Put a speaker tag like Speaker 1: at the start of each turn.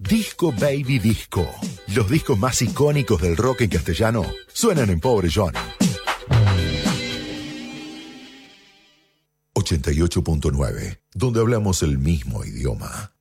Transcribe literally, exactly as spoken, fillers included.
Speaker 1: Disco Baby Disco. Los discos más icónicos del rock en castellano suenan en Pobre Johnny. ochenta y ocho punto nueve, donde hablamos el mismo idioma.